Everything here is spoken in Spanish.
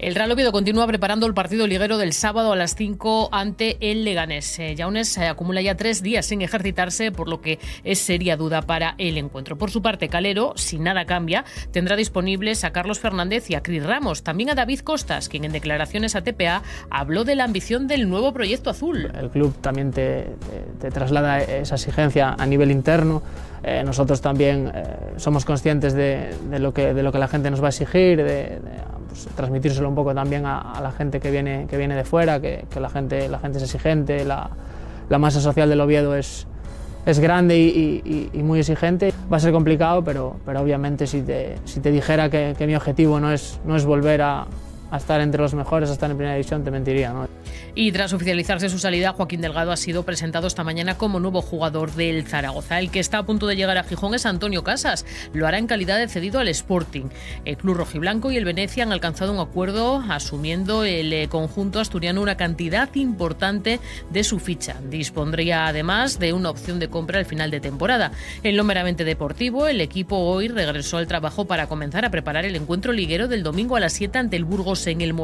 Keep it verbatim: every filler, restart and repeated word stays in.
El Real Oviedo continúa preparando el partido liguero del sábado a las cinco ante el Leganés. Eh, Jaunes eh, acumula ya tres días sin ejercitarse, por lo que es seria duda para el encuentro. Por su parte, Calero, si nada cambia, tendrá disponibles a Carlos Fernández y a Cris Ramos. También a David Costas, quien en declaraciones a T P A habló de la ambición del nuevo proyecto azul. El club también te, te, te traslada esa exigencia a nivel interno. Eh, nosotros también eh, somos conscientes de, de, lo que, de lo que la gente nos va a exigir, de, de pues, transmitírselo un poco también a, a la gente que viene, que viene de fuera, que, que la, gente, la gente es exigente, la, la masa social del Oviedo es, es grande y, y, y muy exigente. Va a ser complicado, pero, pero obviamente si te, si te dijera que, que mi objetivo no es, no es volver a, a estar entre los mejores, a estar en primera división, te mentiría, ¿no? Y tras oficializarse su salida, Joaquín Delgado ha sido presentado esta mañana como nuevo jugador del Zaragoza. El que está a punto de llegar a Gijón es Antonio Casas. Lo hará en calidad de cedido al Sporting. El club rojiblanco y el Venecia han alcanzado un acuerdo asumiendo el conjunto asturiano una cantidad importante de su ficha. Dispondría además de una opción de compra al final de temporada. En lo meramente deportivo, el equipo hoy regresó al trabajo para comenzar a preparar el encuentro liguero del domingo a las siete ante el Burgos en el Molinón.